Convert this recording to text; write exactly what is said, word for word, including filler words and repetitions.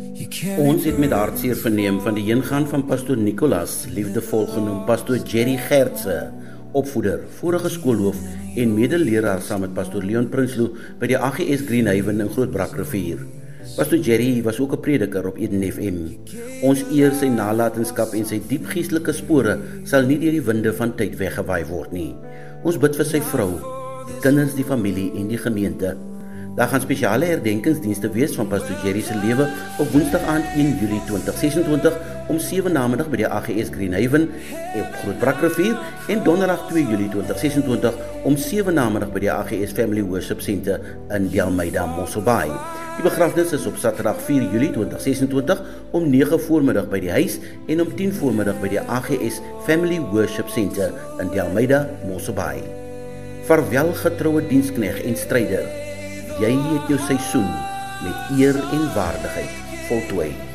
Ons het met hartseer verneem van die heengaan van pastoor Nicolas, liefdevol genoem pastoor Jerry Gertse, opvoeder, vorige skoolhoof en medeleraar saam met pastoor Leon Prinsloo by die A G S Greenhaven in Grootbrakrivier. Pastoor Jerry was ook 'n prediker op Eden F M. Ons eer sy nalatenskap en sy diep geestelike spore sal nie deur die winde van tyd weggewaai word nie. Ons bid vir sy vrou, die kinders, die familie en die gemeente. Daar gaan spesiale herdenkingsdienste wees van pastoor Jerry se lewe op Woensdag aand een Julie twintig sesentwintig om sewe namiddag by die A G S Greenhaven op Grootbrakrivier en Donderdag twee Julie twintig sesentwintig om sewe namiddag by die A G S Family Worship Center in die Almeida Mosselbaai. Die begrafnis is op Saterdag vier Julie twintig sesentwintig om nege voormiddag by die huis en om tien voormiddag by die A G S Family Worship Center in die Almeida Mosselbaai. Vaarwel getroue dienskneg en stryder. Jy het jou seisoen met eer en waardigheid voltooi.